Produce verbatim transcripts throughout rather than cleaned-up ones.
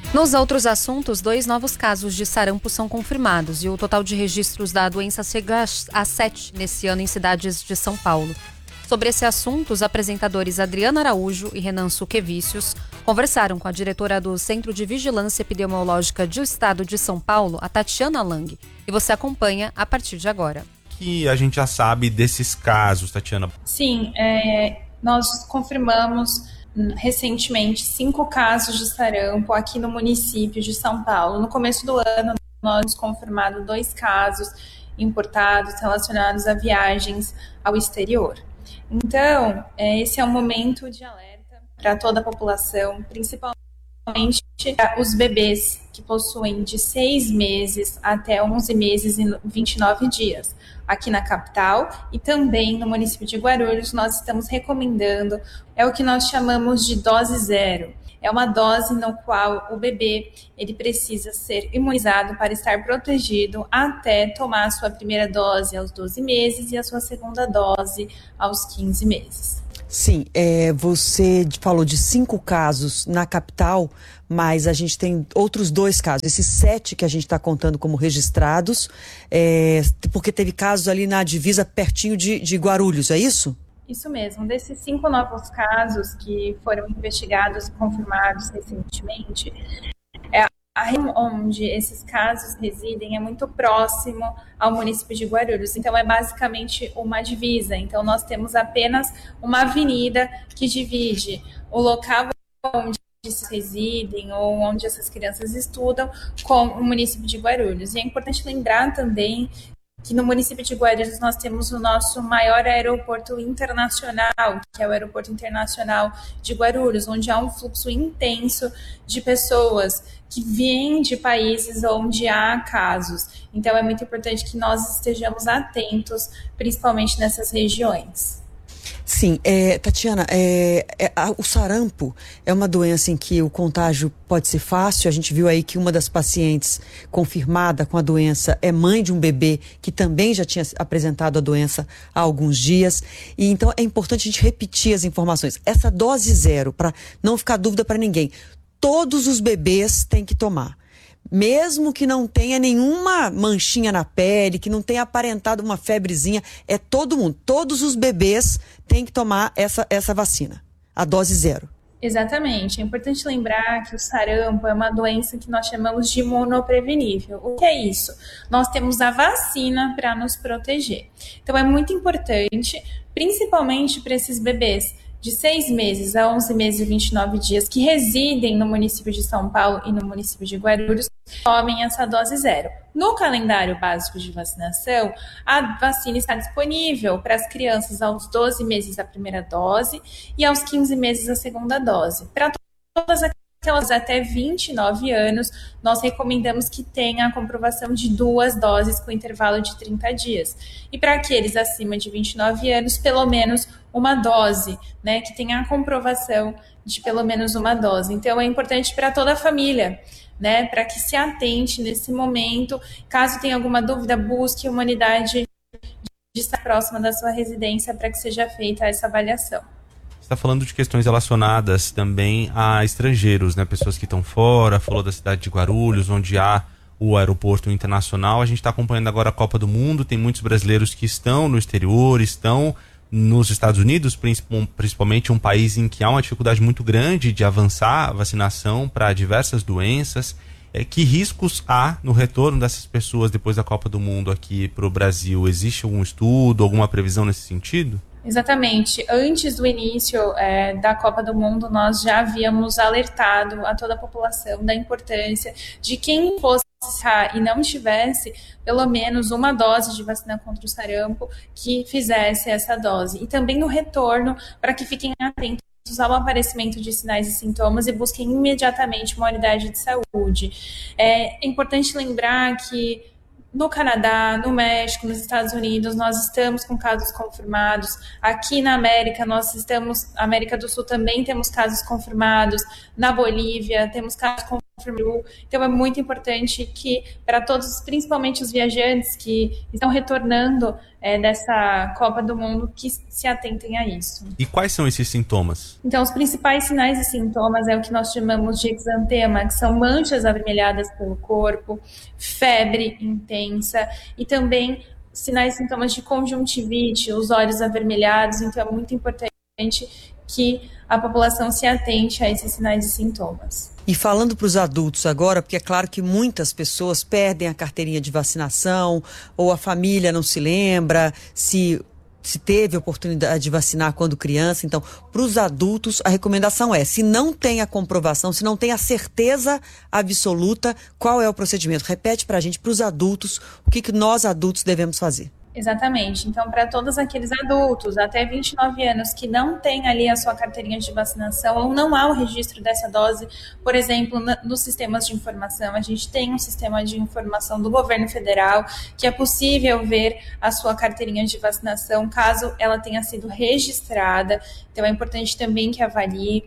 Nos outros assuntos, dois novos casos de sarampo são confirmados e o total de registros da doença chega a sete nesse ano em cidades de São Paulo. Sobre esse assunto, os apresentadores Adriana Araújo e Renan Suquevicius conversaram com a diretora do Centro de Vigilância Epidemiológica do Estado de São Paulo, a Tatiana Lang, e você acompanha a partir de agora. Que a gente já sabe desses casos, Tatiana? Sim, é, nós confirmamos recentemente cinco casos de sarampo aqui no município de São Paulo. No começo do ano, nós temos confirmado dois casos importados relacionados a viagens ao exterior. Então, esse é um momento de alerta para toda a população, principalmente os bebês que possuem de seis meses até onze meses e vinte e nove dias. Aqui na capital e também no município de Guarulhos, nós estamos recomendando, é o que nós chamamos de dose zero. É uma dose no qual o bebê ele precisa ser imunizado para estar protegido até tomar a sua primeira dose aos doze meses e a sua segunda dose aos quinze meses. Sim, é, você falou de cinco casos na capital, mas a gente tem outros dois casos. Esses sete que a gente está contando como registrados, é, porque teve casos ali na divisa pertinho de, de Guarulhos, é isso? Isso mesmo. Desses cinco novos casos que foram investigados e confirmados recentemente, é, a região onde esses casos residem é muito próximo ao município de Guarulhos. Então, é basicamente uma divisa. Então, nós temos apenas uma avenida que divide o local onde residem ou onde essas crianças estudam com o município de Guarulhos. E é importante lembrar também que no município de Guarulhos nós temos o nosso maior aeroporto internacional, que é o Aeroporto Internacional de Guarulhos, onde há um fluxo intenso de pessoas que vêm de países onde há casos. Então é muito importante que nós estejamos atentos, principalmente nessas regiões. Sim, é, Tatiana, é, é, a, o sarampo é uma doença em que o contágio pode ser fácil. A gente viu aí que uma das pacientes confirmada com a doença é mãe de um bebê que também já tinha apresentado a doença há alguns dias. E então é importante a gente repetir as informações. Essa dose zero, para não ficar dúvida para ninguém, todos os bebês têm que tomar. Mesmo que não tenha nenhuma manchinha na pele, que não tenha aparentado uma febrezinha, é todo mundo, todos os bebês têm que tomar essa, essa vacina, a dose zero. Exatamente. É importante lembrar que o sarampo é uma doença que nós chamamos de imunoprevenível. O que é isso? Nós temos a vacina para nos proteger. Então é muito importante, principalmente para esses bebês de seis meses a onze meses e vinte e nove dias que residem no município de São Paulo e no município de Guarulhos, tomem essa dose zero. No calendário básico de vacinação, a vacina está disponível para as crianças aos doze meses a primeira dose e aos quinze meses a segunda dose. Para todas aquelas até vinte e nove anos, nós recomendamos que tenha a comprovação de duas doses com intervalo de trinta dias. E para aqueles acima de vinte e nove anos, pelo menos uma dose, né, que tenha a comprovação de pelo menos uma dose. Então, é importante para toda a família, né, para que se atente nesse momento. Caso tenha alguma dúvida, busque uma unidade de estar próxima da sua residência para que seja feita essa avaliação. Você está falando de questões relacionadas também a estrangeiros, né, pessoas que estão fora, falou da cidade de Guarulhos, onde há o aeroporto internacional. A gente está acompanhando agora a Copa do Mundo, tem muitos brasileiros que estão no exterior, estão nos Estados Unidos, principalmente um país em que há uma dificuldade muito grande de avançar a vacinação para diversas doenças. É, que riscos há no retorno dessas pessoas depois da Copa do Mundo aqui para o Brasil? Existe algum estudo, alguma previsão nesse sentido? Exatamente. Antes do início é, da Copa do Mundo, nós já havíamos alertado a toda a população da importância de quem fosse e não tivesse pelo menos uma dose de vacina contra o sarampo que fizesse essa dose. E também no retorno, para que fiquem atentos ao aparecimento de sinais e sintomas e busquem imediatamente uma unidade de saúde. É importante lembrar que no Canadá, no México, nos Estados Unidos, nós estamos com casos confirmados. Aqui na América, nós estamos, América do Sul também temos casos confirmados. Na Bolívia, temos casos confirmados confirmou. Então é muito importante que para todos, principalmente os viajantes que estão retornando é, dessa Copa do Mundo, que se atentem a isso. E quais são esses sintomas? Então os principais sinais e sintomas é o que nós chamamos de exantema, que são manchas avermelhadas pelo corpo, febre intensa e também sinais e sintomas de conjuntivite, os olhos avermelhados. Então é muito importante que a população se atente a esses sinais e sintomas. E falando para os adultos agora, porque é claro que muitas pessoas perdem a carteirinha de vacinação, ou a família não se lembra se, se teve oportunidade de vacinar quando criança. Então, para os adultos, a recomendação é, se não tem a comprovação, se não tem a certeza absoluta, qual é o procedimento? Repete para a gente, para os adultos, o que, que nós adultos devemos fazer. Exatamente. Então, para todos aqueles adultos até vinte e nove anos que não têm ali a sua carteirinha de vacinação ou não há o registro dessa dose, por exemplo, na, nos sistemas de informação, a gente tem um sistema de informação do governo federal que é possível ver a sua carteirinha de vacinação caso ela tenha sido registrada. Então, é importante também que avalie.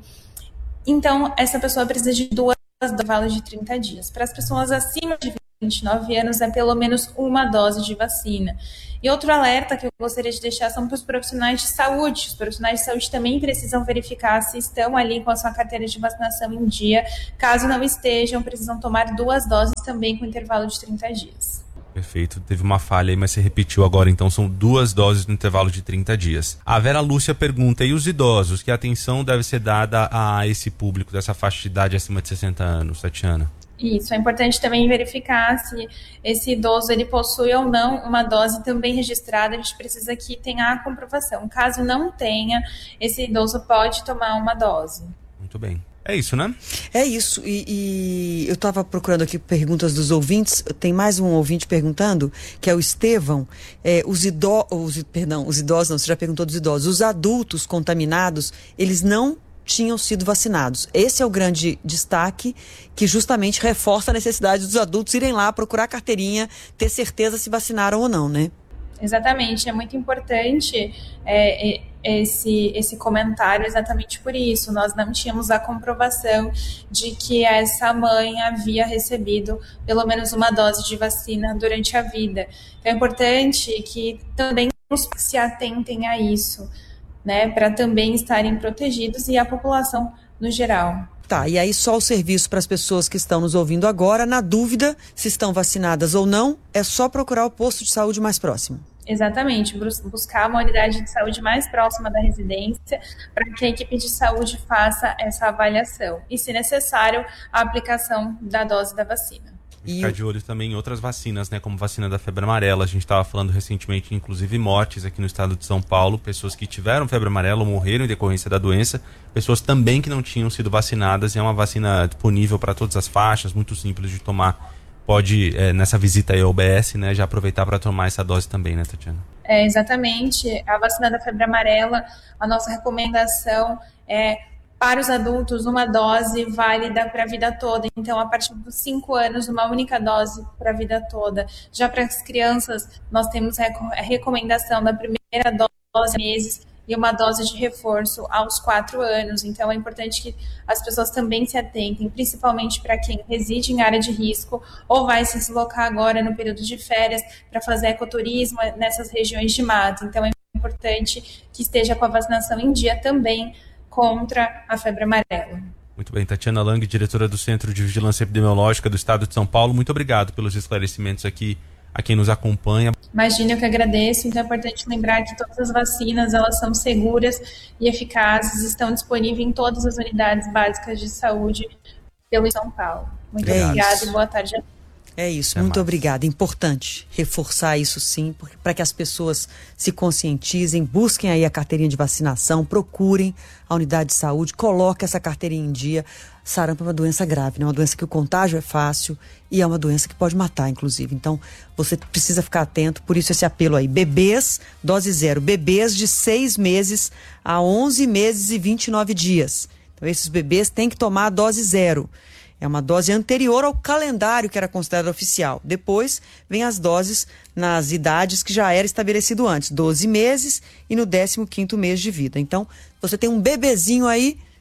Então, essa pessoa precisa de duas doses de trinta dias. Para as pessoas acima de vinte e nove anos, é pelo menos uma dose de vacina. E outro alerta que eu gostaria de deixar são para os profissionais de saúde. Os profissionais de saúde também precisam verificar se estão ali com a sua carteira de vacinação em dia. Caso não estejam, precisam tomar duas doses também com intervalo de trinta dias. Perfeito, teve uma falha aí, mas você repetiu agora, então são duas doses no intervalo de trinta dias. A Vera Lúcia pergunta, e os idosos? Que atenção deve ser dada a esse público dessa faixa de idade acima de sessenta anos, Tatiana? Isso, é importante também verificar se esse idoso ele possui ou não uma dose também registrada. A gente precisa que tenha a comprovação. Caso não tenha, esse idoso pode tomar uma dose. Muito bem. É isso, né? É isso. E, e eu estava procurando aqui perguntas dos ouvintes. Tem mais um ouvinte perguntando, que é o Estevão. É, os idosos, perdão, os idosos não, você já perguntou dos idosos. Os adultos contaminados, eles não tinham sido vacinados. Esse é o grande destaque que justamente reforça a necessidade dos adultos irem lá procurar a carteirinha, ter certeza se vacinaram ou não, né? Exatamente, é muito importante é, esse, esse comentário exatamente por isso. Nós não tínhamos a comprovação de que essa mãe havia recebido pelo menos uma dose de vacina durante a vida. Então é importante que também se atentem a isso, né, para também estarem protegidos e a população no geral. Tá, e aí só o serviço para as pessoas que estão nos ouvindo agora, na dúvida se estão vacinadas ou não, é só procurar o posto de saúde mais próximo. Exatamente, buscar uma unidade de saúde mais próxima da residência para que a equipe de saúde faça essa avaliação e, se necessário, a aplicação da dose da vacina. E ficar de olho também em outras vacinas, né? Como vacina da febre amarela. A gente estava falando recentemente, inclusive, mortes aqui no estado de São Paulo. Pessoas que tiveram febre amarela ou morreram em decorrência da doença. Pessoas também que não tinham sido vacinadas. E é uma vacina disponível para todas as faixas, muito simples de tomar. Pode, é, nessa visita aí ao U B S, né, já aproveitar para tomar essa dose também, né, Tatiana? É, exatamente. A vacina da febre amarela, a nossa recomendação é para os adultos, uma dose válida para a vida toda. Então, a partir dos cinco anos, uma única dose para a vida toda. Já para as crianças, nós temos a recomendação da primeira dose meses e uma dose de reforço aos quatro anos. Então, é importante que as pessoas também se atentem, principalmente para quem reside em área de risco ou vai se deslocar agora no período de férias para fazer ecoturismo nessas regiões de mato. Então, é importante que esteja com a vacinação em dia também contra a febre amarela. Muito bem, Tatiana Lang, diretora do Centro de Vigilância Epidemiológica do Estado de São Paulo, muito obrigado pelos esclarecimentos aqui a quem nos acompanha. Imagina, eu que agradeço. Então é importante lembrar que todas as vacinas, elas são seguras e eficazes, estão disponíveis em todas as unidades básicas de saúde pelo São Paulo. Muito é obrigada isso. E boa tarde a todos. É isso, Até muito mais. obrigada. Importante reforçar isso sim, para que as pessoas se conscientizem, busquem aí a carteirinha de vacinação, procurem a unidade de saúde, coloquem essa carteirinha em dia. Sarampo é uma doença grave, né? Uma doença que o contágio é fácil e é uma doença que pode matar, inclusive. Então, você precisa ficar atento, por isso esse apelo aí. Bebês, dose zero. Bebês de seis meses a onze meses e vinte e nove dias. Então, esses bebês têm que tomar a dose zero. É uma dose anterior ao calendário que era considerado oficial. Depois, vem as doses nas idades que já era estabelecido antes. doze meses e no décimo quinto mês de vida. Então, você tem um bebezinho aí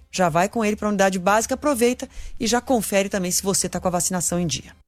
já vai com ele para a unidade básica, aproveita e já confere também se você está com a vacinação em dia.